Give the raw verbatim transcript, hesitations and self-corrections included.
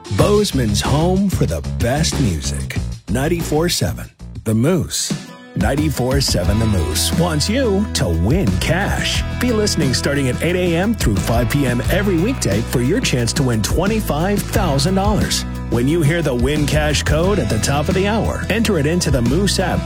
Bozeman's home for the best music. ninety-four seven The Moose. ninety-four seven The Moose wants you to win cash. Be listening starting at eight a.m. through five p.m. every weekday for your chance to win twenty-five thousand dollars. When you hear the Win Cash code at the top of the hour, enter it into the Moose app